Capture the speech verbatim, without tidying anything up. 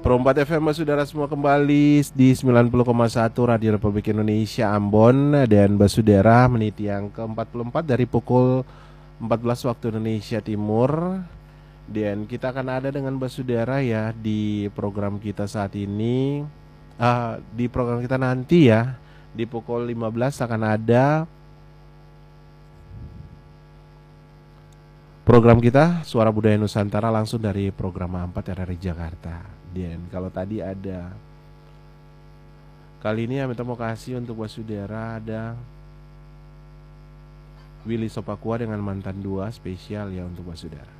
Perempat F M saudara semua kembali di sembilan puluh koma satu Radio Republik Indonesia Ambon. Dan basudara menit yang ke empat puluh empat dari pukul empat belas waktu Indonesia Timur. Dan kita akan ada dengan basudara ya di program kita saat ini, uh, di program kita nanti ya di pukul lima belas akan ada program kita Suara Budaya Nusantara langsung dari program empat R R I Jakarta. Dan kalau tadi ada, kali ini ya minta mau kasih untuk basudara ada Willy Sopakua dengan mantan dua spesial ya untuk basudara.